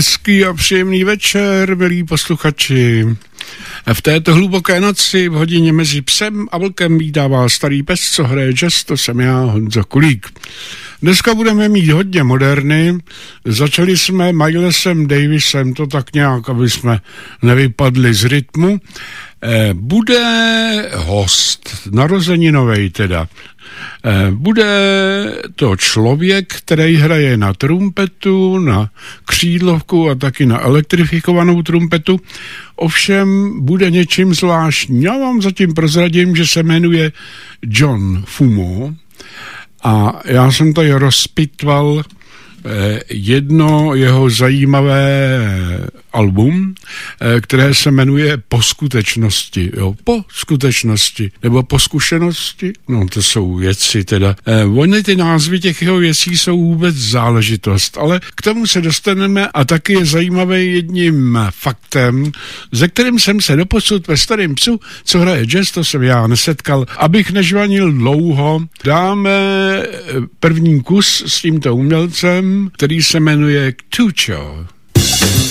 Hezký a příjemný večer, milí posluchači. V této hluboké noci v hodině mezi psem a vlkem vítává starý pes, co hraje jazz, to jsem já, Honza Kulík. Dneska budeme mít hodně moderny. Začali jsme Milesem Davisem, to tak nějak, aby jsme nevypadli z rytmu. Bude host, narozeninovej teda. Bude to člověk, který hraje na trumpetu, na křídlovku a taky na elektrifikovanou trumpetu. Ovšem bude něčím zvláštní. Já vám zatím prozradím, že se jmenuje John Fumo a já jsem tady rozpitval jedno jeho zajímavé album, které se jmenuje Po skutečnosti. Jo, po skutečnosti. Nebo po zkušenosti. No, to jsou věci teda. Ony ty názvy těch jeho věcí jsou vůbec záležitost, ale k tomu se dostaneme a taky je zajímavé jedním faktem, ze kterým jsem se doposud ve Starém psu, co hraje jazz, to jsem já nesetkal. Abych nežvanil dlouho, dáme první kus s tímto umělcem, který se jmenuje Tucho.